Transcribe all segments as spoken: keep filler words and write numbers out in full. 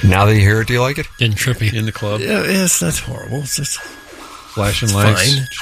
Now that you hear it, do you like it? Getting trippy. In the club. Yeah, yes, that's horrible. It's just Flashing it's lights. fine.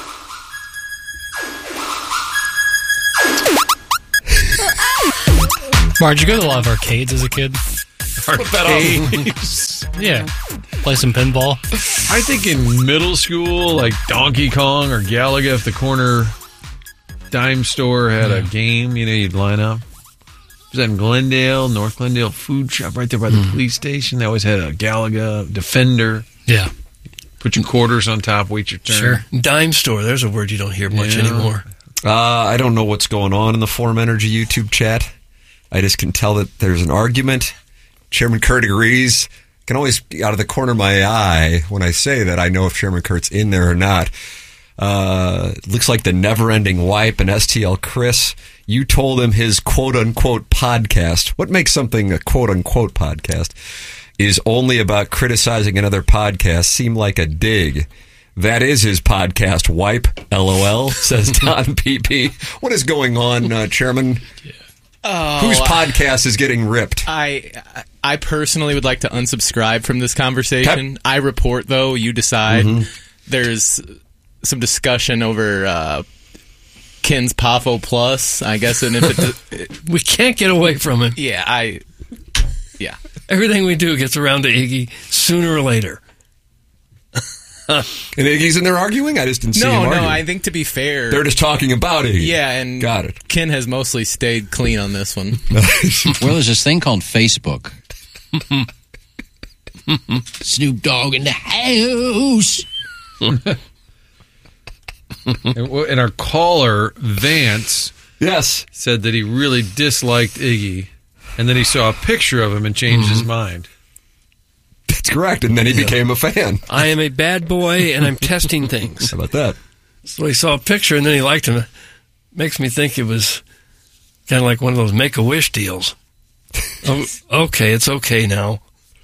Marge, did you go to a lot of arcades as a kid? Arcades. Yeah. Play some pinball. I think in middle school, like Donkey Kong or Galaga, if the corner dime store had a game, you know, you'd line up. Was that in Glendale, North Glendale Food Shop, right there by the mm. police station? They always had a Galaga Defender. Yeah. Put your quarters on top, wait your turn. Sure. Dime store, there's a word you don't hear much Yeah. anymore. Uh, I don't know what's going on in the Form Energy YouTube chat. I just can tell that there's an argument. Chairman Kurt agrees. I can always, out of the corner of my eye, when I say that, I know if Chairman Kurt's in there or not. Uh, looks like the Never-Ending Wipe and S T L Chris. You told him his quote-unquote podcast. What makes something a quote-unquote podcast is only about criticizing another podcast seem like a dig. That is his podcast, Wipe, LOL, says Don P P. What is going on, uh, Chairman? Yeah. Oh, Whose podcast is getting ripped? I I personally would like to unsubscribe from this conversation. Okay. I report, though. You decide. Mm-hmm. There's some discussion over uh, Ken's P A F O Plus, I guess. And if it, it, We can't get away from him. yeah, I yeah. Everything we do gets around to Iggy sooner or later. And Iggy's in there arguing? I just didn't see him No, arguing. no. I think to be fair, They're just talking about Iggy. yeah, and Got it. Ken has mostly stayed clean on this one. Well, there's this thing called Facebook. Snoop Dogg in the house. And, and our caller, Vance, Yes. said that he really disliked Iggy, and then he saw a picture of him and changed his mind. That's correct. And then he became a fan. I am a bad boy, and I'm testing things. How about that? So he saw a picture, and then he liked him. Makes me think it was kind of like one of those Make-A-Wish deals. Oh, okay, it's okay now.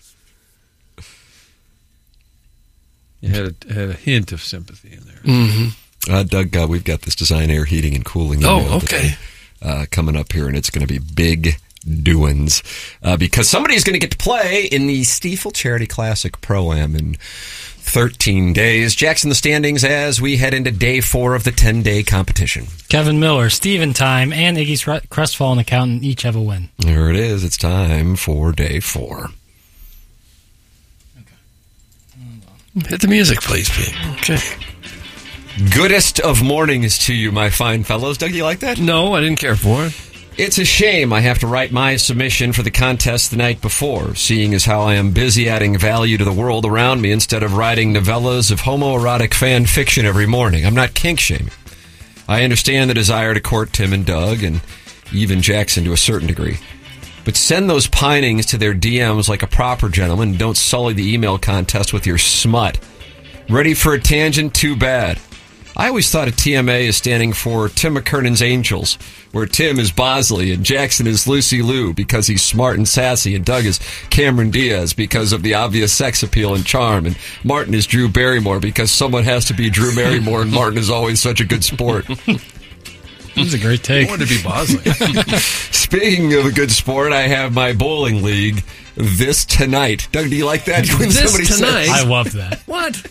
You had a, had a hint of sympathy in there. Mm-hmm. Uh, Doug, uh, we've got this Design Air Heating and Cooling Oh, email okay. today, uh, coming up here, and it's going to be big doings uh, because somebody's going to get to play in the Stiefel Charity Classic Pro-Am in thirteen days. Jackson, the standings as we head into day four of the ten-day competition. Kevin Miller, Steven Time, and Iggy's crestfallen accountant each have a win. There it is. It's time for day four. Hit the music, please, Pete. Okay. Goodest of mornings to you, my fine fellows. Doug, you like that? No, I didn't care for it. It's a shame I have to write my submission for the contest the night before, seeing as how I am busy adding value to the world around me instead of writing novellas of homoerotic fan fiction every morning. I'm not kink-shaming. I understand the desire to court Tim and Doug, and even Jackson to a certain degree. But send those pinings to their D Ms like a proper gentleman, and don't sully the email contest with your smut. Ready for a tangent? Too bad. I always thought a T M A is standing for Tim McKernan's Angels, where Tim is Bosley and Jackson is Lucy Liu because he's smart and sassy, and Doug is Cameron Diaz because of the obvious sex appeal and charm, and Martin is Drew Barrymore because someone has to be Drew Barrymore, and Martin is always such a good sport. That's a great take. I wanted to be Bosley. Speaking of a good sport, I have my bowling league this tonight. Doug, do you like that? When This somebody says- tonight? I love that. What?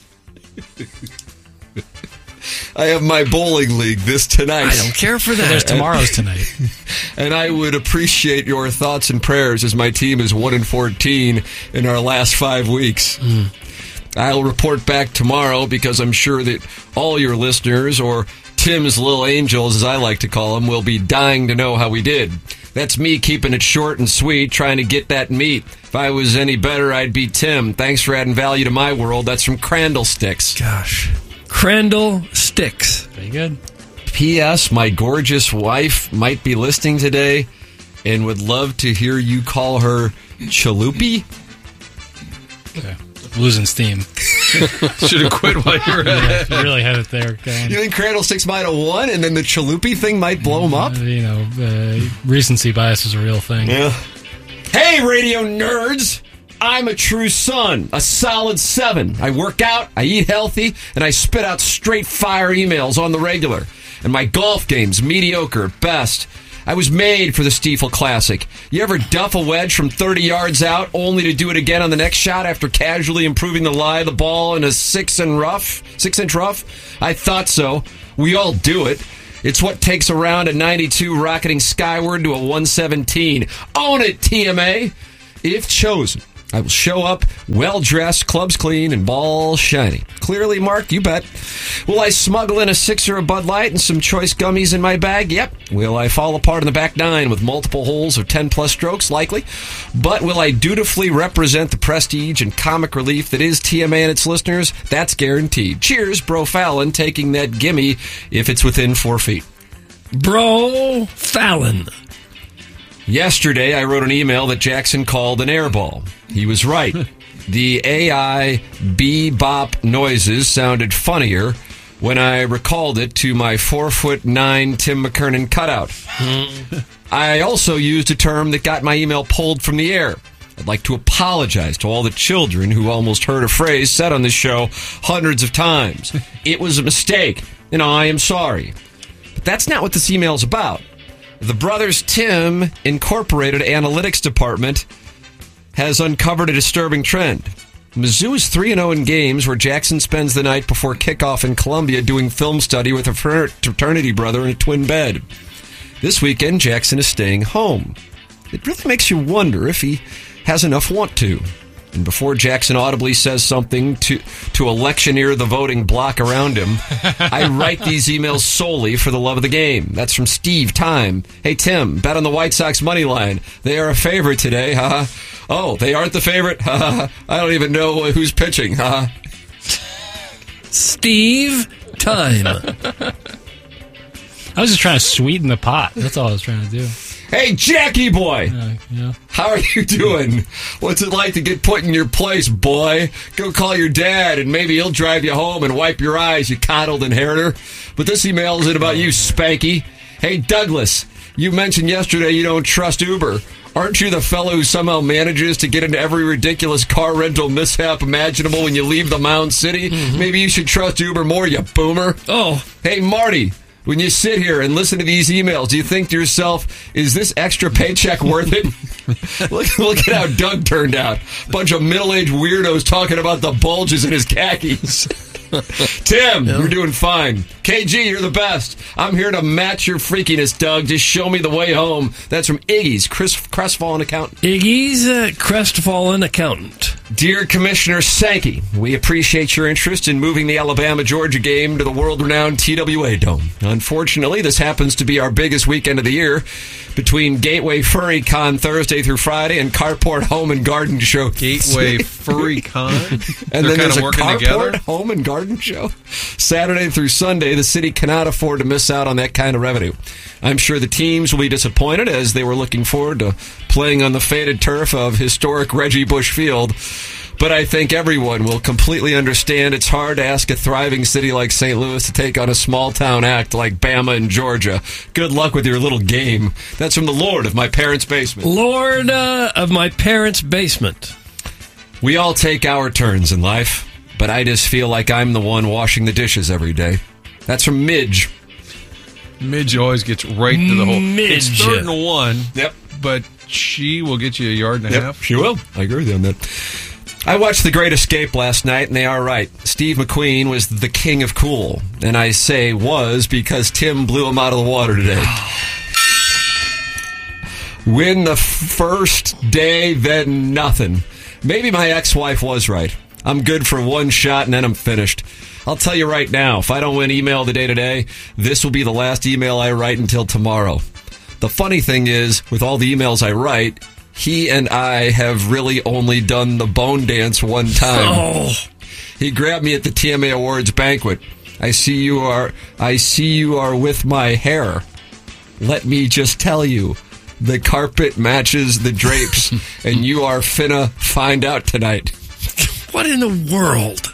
I have my bowling league this tonight. I don't care for that. There's tomorrow's tonight. And I would appreciate your thoughts and prayers as my team is one and fourteen in our last five weeks. Mm. I'll report back tomorrow because I'm sure that all your listeners, or Tim's little angels, as I like to call them, will be dying to know how we did. That's me keeping it short and sweet, trying to get that meat. If I was any better, I'd be Tim. Thanks for adding value to my world. That's from Crandall Sticks. Gosh. Crandall Sticks. Very good. P S. My gorgeous wife might be listening today and would love to hear you call her Chalupi. Okay. Losing steam. Should have quit while you were ahead. You really had it there going. You think Crandall Sticks might have won and then the Chalupi thing might blow him up? Uh, you know, uh, recency bias is a real thing. Yeah. Hey, radio nerds! I'm a true son, a solid seven. I work out, I eat healthy, and I spit out straight fire emails on the regular. And my golf game's mediocre at best. I was made for the Stiefel Classic. You ever duff a wedge from thirty yards out only to do it again on the next shot after casually improving the lie of the ball in a six and rough, six inch rough? I thought so. We all do it. It's what takes a round at ninety-two rocketing skyward to a one seventeen. Own it, T M A! If chosen, I will show up well-dressed, clubs clean, and balls shiny. Clearly, Mark, you bet. Will I smuggle in a sixer of Bud Light and some choice gummies in my bag? Yep. Will I fall apart in the back nine with multiple holes of ten-plus strokes? Likely. But will I dutifully represent the prestige and comic relief that is T M A and its listeners? That's guaranteed. Cheers, Bro Fallon, taking that gimme if it's within four feet. Bro Fallon. Yesterday, I wrote an email that Jackson called an airball. He was right. The A I bebop noises sounded funnier when I recalled it to my four foot nine Tim McKernan cutout. I also used a term that got my email pulled from the air. I'd like to apologize to all the children who almost heard a phrase said on this show hundreds of times. It was a mistake, and I am sorry. But that's not what this email is about. The Brothers Tim Incorporated Analytics Department has uncovered a disturbing trend. Mizzou is three and oh in games where Jackson spends the night before kickoff in Columbia doing film study with a fraternity brother in a twin bed. This weekend, Jackson is staying home. It really makes you wonder if he has enough want to. And before Jackson audibly says something to, to electioneer the voting bloc around him, I write these emails solely for the love of the game. That's from Steve Time. Hey, Tim, bet on the White Sox money line. They are a favorite today, haha. Oh, they aren't the favorite? Haha. I don't even know who's pitching, haha. Steve Time. I was just trying to sweeten the pot. That's all I was trying to do. Hey, Jackie boy! Uh, yeah. How are you doing? What's it like to get put in your place, boy? Go call your dad, and maybe he'll drive you home and wipe your eyes, you coddled inheritor. But this email isn't about you, Spanky. Hey, Douglas, you mentioned yesterday you don't trust Uber. Aren't you the fellow who somehow manages to get into every ridiculous car rental mishap imaginable when you leave the Mound City? Mm-hmm. Maybe you should trust Uber more, you boomer. Oh. Hey, Marty. When you sit here and listen to these emails, do you think to yourself, is this extra paycheck worth it? look, look at how Doug turned out. Bunch of middle-aged weirdos talking about the bulges in his khakis. Tim, yeah. You're doing fine. K G, you're the best. I'm here to match your freakiness, Doug. Just show me the way home. That's from Iggy's Chris, crestfallen accountant. Iggy's uh, crestfallen accountant. Dear Commissioner Sankey, we appreciate your interest in moving the Alabama-Georgia game to the world-renowned T W A Dome. Unfortunately, this happens to be our biggest weekend of the year between Gateway Furry Con Thursday through Friday and Carport Home and Garden Show. Gateway Furry Con? And then there's a Carport together? Home and Garden Show. Saturday through Sunday, the city cannot afford to miss out on that kind of revenue. I'm sure the teams will be disappointed as they were looking forward to playing on the faded turf of historic Reggie Bush Field. But I think everyone will completely understand it's hard to ask a thriving city like Saint Louis to take on a small-town act like Bama and Georgia. Good luck with your little game. That's from the Lord of my parents' basement. Lord uh, of my parents' basement. We all take our turns in life, but I just feel like I'm the one washing the dishes every day. That's from Midge. Midge always gets right to the hole. Midge. It's third and one. Yep. But she will get you a yard and a yep, half. She will. I agree with you on that. I watched The Great Escape last night, and they are right. Steve McQueen was the king of cool. And I say was because Tim blew him out of the water today. Win the first day, then nothing. Maybe my ex-wife was right. I'm good for one shot, and then I'm finished. I'll tell you right now, if I don't win email of the day today, this will be the last email I write until tomorrow. The funny thing is, with all the emails I write, he and I have really only done the bone dance one time. Oh. He grabbed me at the T M A Awards banquet. I see you are I see you are with my hair. Let me just tell you, the carpet matches the drapes, and you are finna find out tonight. What in the world?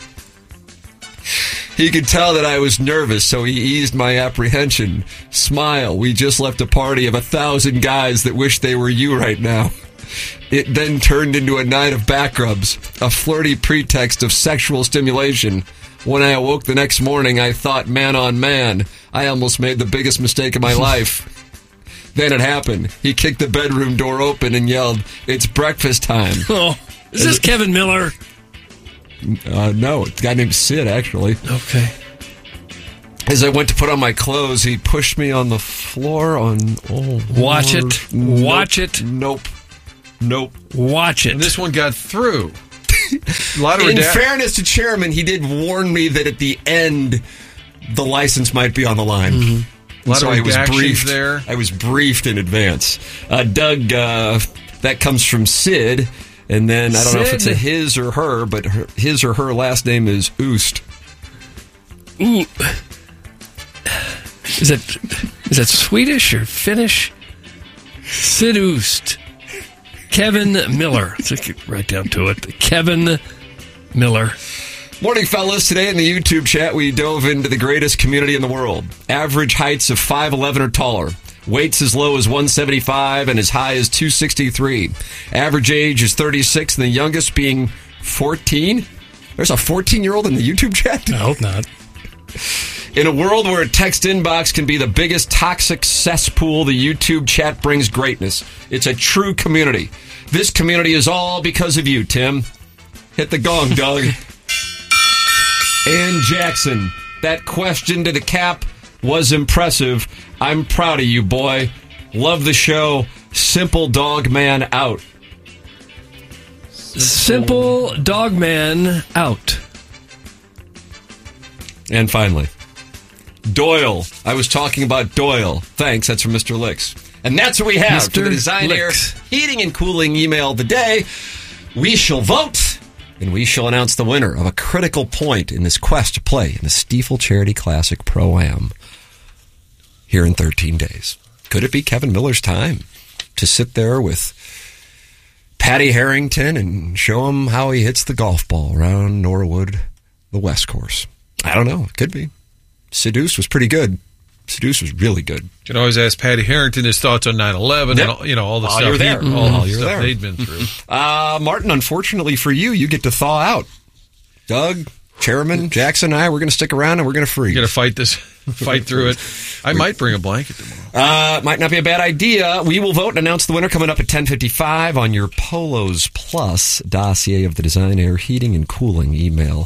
He could tell that I was nervous, so he eased my apprehension. Smile, we just left a party of a thousand guys that wish they were you right now. It then turned into a night of back rubs, a flirty pretext of sexual stimulation. When I awoke the next morning, I thought, man on man, I almost made the biggest mistake of my life. Then it happened. He kicked the bedroom door open and yelled, "It's breakfast time." Oh, is this Kevin Miller? Uh, no, it's a guy named Sid, actually. Okay. As I went to put on my clothes, he pushed me on the floor on... Oh, Watch Lord. it. Nope. Watch it. Nope. Nope. Watch it. And this one got through. A lot of In redact- fairness to Chairman, he did warn me that at the end, the license might be on the line. A lot so of I was redactions briefed. there. I was briefed in advance. Uh, Doug, uh, that comes from Sid, and then I don't know if it's a Sid. his or her, but her, his or her last name is Oost. Ooh. Is it is that Swedish or Finnish? Sid Oost. Kevin Miller. Let's get right down to it. Kevin Miller. Morning, fellas. Today in the YouTube chat, we dove into the greatest community in the world. Average heights of five eleven or taller. Weights as low as one seventy-five and as high as two sixty-three. Average age is thirty-six, and the youngest being fourteen. There's a fourteen-year-old in the YouTube chat? I hope not. In a world where a text inbox can be the biggest toxic cesspool, the YouTube chat brings greatness. It's a true community. This community is all because of you, Tim. Hit the gong, Doug. And Jackson, that question to the cap was impressive. I'm proud of you, boy. Love the show. Simple Dog Man out. Simple Dog Man out. And finally, Doyle. I was talking about Doyle. Thanks. That's from Mister Licks. And that's what we have Mister for the Design Air Licks. Heating and Cooling email of the day. We shall vote, and we shall announce the winner of a critical point in this quest to play in the Stiefel Charity Classic Pro-Am here in thirteen days. Could it be Kevin Miller's time to sit there with Patty Harrington and show him how he hits the golf ball around Norwood, the West Course? I don't know. It could be. Seduce was pretty good. Seduce was really good. You can always ask Patty Harrington his thoughts on nine eleven Yep. and all, you know all the While stuff you're there. he- all While the you're stuff there. they'd been through. Uh, Martin, unfortunately for you, you get to thaw out. Doug, Chairman, Jackson, and I, we're going to stick around and we're going to freeze. You got to fight this, fight through it. I might bring a blanket tomorrow. Uh, might not be a bad idea. We will vote and announce the winner coming up at ten fifty-five on your Polos Plus dossier of the Design Air Heating and Cooling email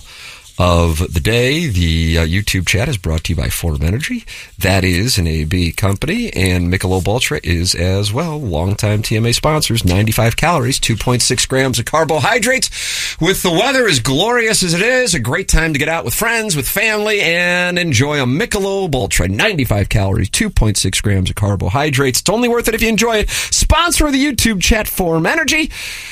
of the day. The uh, YouTube chat is brought to you by Form Energy. That is an A B company, and Michelob Ultra is as well. Longtime T M A sponsors. ninety-five calories, two point six grams of carbohydrates. With the weather as glorious as it is, a great time to get out with friends, with family, and enjoy a Michelob Ultra. ninety-five calories, two point six grams of carbohydrates. It's only worth it if you enjoy it. Sponsor of the YouTube chat, Form Energy.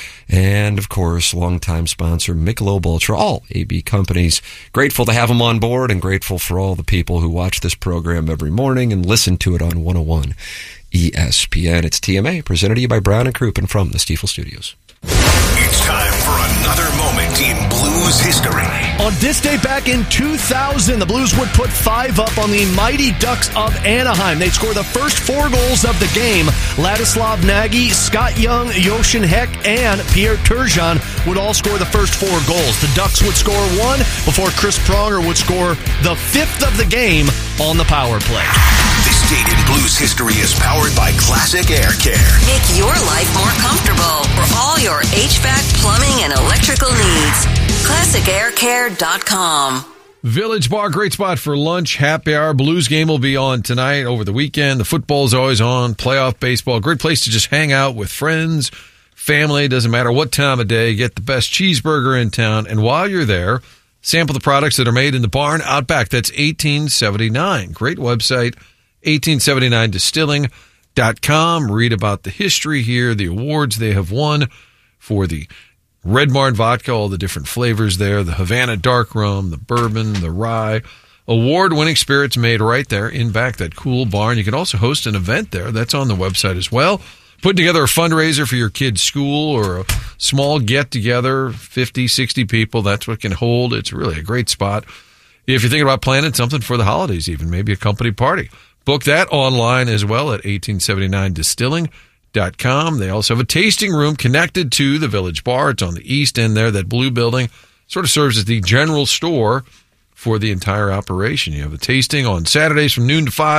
And, of course, longtime sponsor, Michelob Ultra, all A B companies. Grateful to have them on board, and grateful for all the people who watch this program every morning and listen to it on one oh one E S P N. It's T M A, presented to you by Brown and Crouppen from the Stiefel Studios. It's time for another moment in Blues history. On this day back in two thousand, the Blues would put five up on the Mighty Ducks of Anaheim. They'd score the first four goals of the game. Ladislav Nagy, Scott Young, Jochen Heck, and Pierre Turgeon would all score the first four goals. The Ducks would score one before Chris Pronger would score the fifth of the game on the power play. This date in Blues history is powered by Classic Air Care. Make your life more comfortable for all your H V A C, plumbing, and electrical needs. classic air care dot com. Village Bar, great spot for lunch, happy hour. Blues game will be on tonight, over the weekend. The football's always on, playoff baseball. Great place to just hang out with friends, family, doesn't matter what time of day. Get the best cheeseburger in town. And while you're there, sample the products that are made in the barn out back. That's eighteen seventy-nine. Great website, eighteen seventy-nine distilling dot com. Read about the history here, the awards they have won for the Red Barn vodka, all the different flavors there, the Havana dark rum, the bourbon, the rye, award-winning spirits made right there in back that cool barn. You can also host an event there. That's on the website as well. Put together a fundraiser for your kid's school or a small get-together, fifty, sixty people. That's what can hold. It's really a great spot. If you're thinking about planning something for the holidays even, maybe a company party, book that online as well at eighteen seventy-nine distilling dot com. They also have a tasting room connected to the Village Bar. It's on the east end there. That blue building sort of serves as the general store for the entire operation. You have a tasting on Saturdays from noon to five,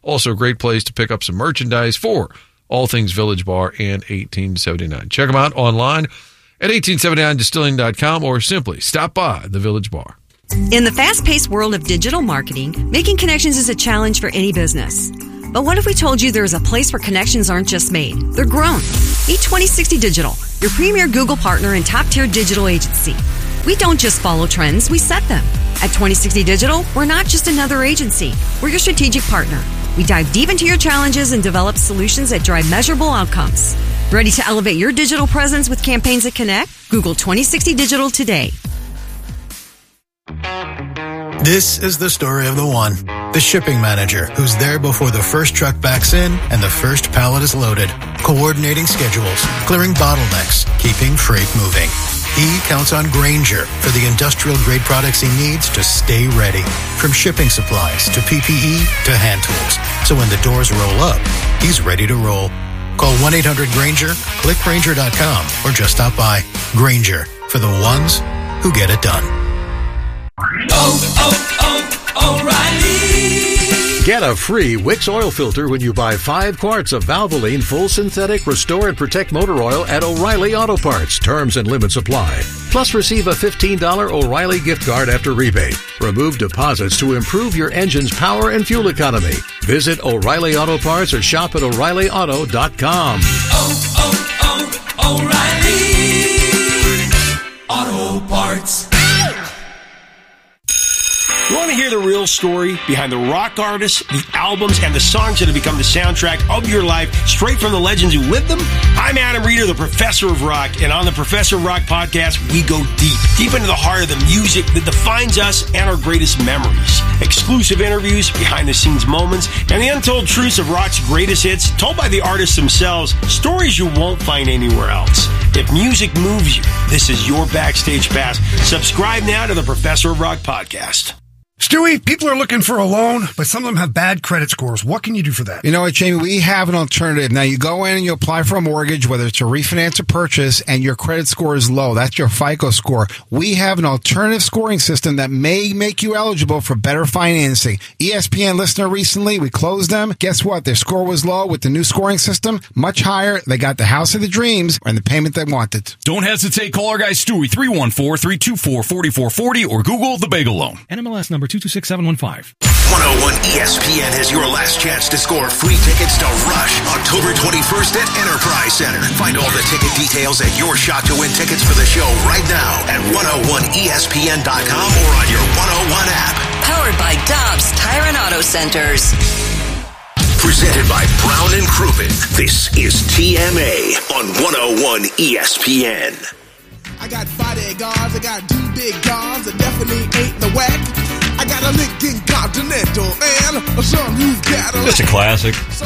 Also a great place to pick up some merchandise for all things Village Bar and eighteen seventy-nine. Check them out online at eighteen seventy-nine distilling dot com or simply stop by the Village Bar. In the fast-paced world of digital marketing, making connections is a challenge for any business. But what if we told you there's a place where connections aren't just made, they're grown? Meet twenty sixty Digital, your premier Google partner and top-tier digital agency. We don't just follow trends, we set them. At twenty sixty Digital, we're not just another agency. We're your strategic partner. We dive deep into your challenges and develop solutions that drive measurable outcomes. Ready to elevate your digital presence with campaigns that connect? Google twenty sixty Digital today. This is the story of the one, the shipping manager, who's there before the first truck backs in and the first pallet is loaded, coordinating schedules, clearing bottlenecks, keeping freight moving. He counts on Grainger for the industrial-grade products he needs to stay ready, from shipping supplies to P P E to hand tools. So when the doors roll up, he's ready to roll. Call one eight hundred Grainger, click Grainger dot com, or just stop by. Grainger, for the ones who get it done. Oh, oh, oh, O'Reilly! Get a free Wix oil filter when you buy five quarts of Valvoline Full Synthetic Restore and Protect Motor Oil at O'Reilly Auto Parts. Terms and limits apply. Plus, receive a fifteen dollars O'Reilly gift card after rebate. Remove deposits to improve your engine's power and fuel economy. Visit O'Reilly Auto Parts or shop at O'Reilly Auto dot com. Oh, oh, oh, O'Reilly! Auto Parts. You want to hear the real story behind the rock artists, the albums, and the songs that have become the soundtrack of your life, straight from the legends who lived them? I'm Adam Reeder, the Professor of Rock, and on the Professor of Rock podcast, we go deep, deep into the heart of the music that defines us and our greatest memories. Exclusive interviews, behind-the-scenes moments, and the untold truths of rock's greatest hits, told by the artists themselves, stories you won't find anywhere else. If music moves you, this is your backstage pass. Subscribe now to the Professor of Rock podcast. Stewie, people are looking for a loan, but some of them have bad credit scores. What can you do for that? You know what, Jamie? We have an alternative. Now, you go in and you apply for a mortgage, whether it's a refinance or purchase, and your credit score is low. That's your FICO score. We have an alternative scoring system that may make you eligible for better financing. E S P N listener recently, we closed them. Guess what? Their score was low. With the new scoring system, much higher. They got the house of the dreams and the payment they wanted. Don't hesitate. Call our guy Stewie, three one four, three two four, four four four zero, or Google the Bagel Loan. N M L S number two two six seven one five. one oh one E S P N has your last chance to score free tickets to Rush October twenty-first at Enterprise Center. Find all the ticket details at your shot to win tickets for the show right now at one oh one E S P N dot com or on your one oh one app. Powered by Dobbs Tire and Auto Centers. Presented by Brown and Crouppen. This is T M A on one oh one E S P N. I got bodyguards, I got two big guns, that definitely ain't the whack. I got a Lincoln Continental and a son who's got a... Just a classic.